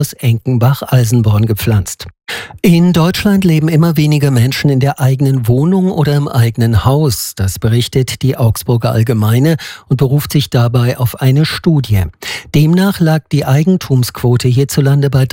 aus Enkenbach-Alsenborn gepflanzt. In Deutschland leben immer weniger Menschen in der eigenen Wohnung oder im eigenen Haus. Das berichtet die Augsburger Allgemeine und beruft sich dabei auf eine Studie. Demnach lag die Eigentumsquote hierzulande bei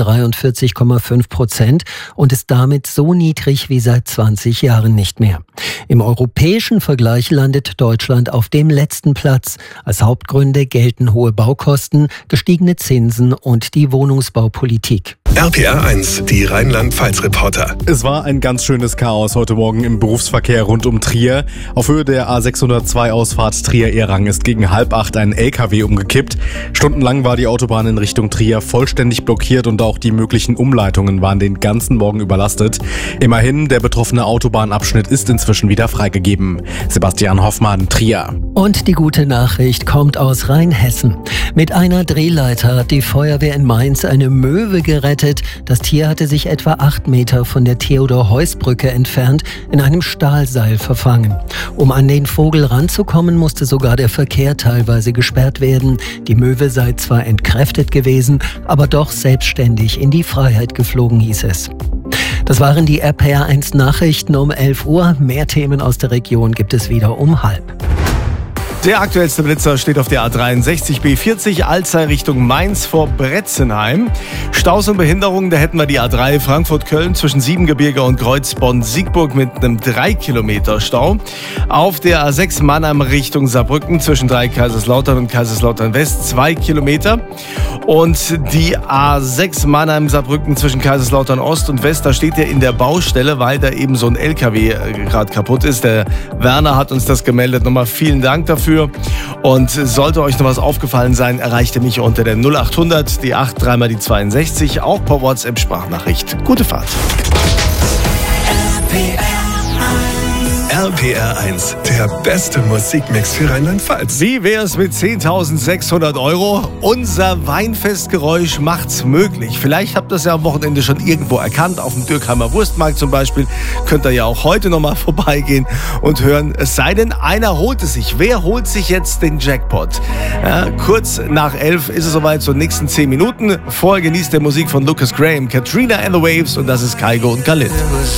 43,5% und ist damit so niedrig wie seit 20 Jahren nicht mehr. Im europäischen Vergleich landet Deutschland auf dem letzten Platz. Als Hauptgründe gelten hohe Baukosten, gestiegene Zinsen und die Wohnungsbaupolitik. RPR 1, die Rheinland-Pfalz-Reporter. Es war ein ganz schönes Chaos heute Morgen im Berufsverkehr rund um Trier. Auf Höhe der A602 Ausfahrt Trier-Erang ist gegen 7:30 ein LKW umgekippt. Stundenlang war die Autobahn in Richtung Trier vollständig blockiert und auch die möglichen Umleitungen waren den ganzen Morgen überlastet. Immerhin, der betroffene Autobahnabschnitt ist inzwischen wieder freigegeben. Sebastian Hoffmann, Trier. Und die gute Nachricht kommt aus Rheinhessen. Mit einer Drehleiter hat die Feuerwehr in Mainz eine Möwe gerettet. Das Tier hatte sich etwa 8 Meter von der Theodor-Heuss-Brücke entfernt in einem Stahlseil verfangen. Um an den Vogel ranzukommen, musste sogar der Verkehr teilweise gesperrt werden. Die Möwe sei zwar entkräftet gewesen, aber doch selbstständig in die Freiheit geflogen, hieß es. Das waren die RPR 1 Nachrichten um 11 Uhr. Mehr Themen aus der Region gibt es wieder um 12:30. Der aktuellste Blitzer steht auf der A63 B40 Alzey Richtung Mainz vor Bretzenheim. Staus und Behinderungen, da hätten wir die A3 Frankfurt-Köln zwischen Siebengebirge und Kreuzbonn-Siegburg mit einem 3 Kilometer Stau. Auf der A6 Mannheim Richtung Saarbrücken zwischen Kaiserslautern und Kaiserslautern-West 2 Kilometer. Und die A6 Mannheim-Saarbrücken zwischen Kaiserslautern Ost und West, da steht ja in der Baustelle, weil da eben so ein LKW gerade kaputt ist. Der Werner hat uns das gemeldet. Nochmal vielen Dank dafür. Und sollte euch noch was aufgefallen sein, erreicht ihr mich unter der 0800, die 8, 3 mal die 62, auch per WhatsApp-Sprachnachricht. Gute Fahrt. RPR 1, der beste Musikmix für Rheinland-Pfalz. Wie wär's mit 10.600 €? Unser Weinfestgeräusch macht's möglich. Vielleicht habt ihr es ja am Wochenende schon irgendwo erkannt, auf dem Dürkheimer Wurstmarkt zum Beispiel. Könnt ihr ja auch heute nochmal vorbeigehen und hören. Es sei denn, einer holt es sich. Wer holt sich jetzt den Jackpot? Ja, kurz nach 11 ist es soweit, so nächsten 10 Minuten. Vorher genießt der Musik von Lucas Graham, Katrina and the Waves und das ist Kygo und Khalid.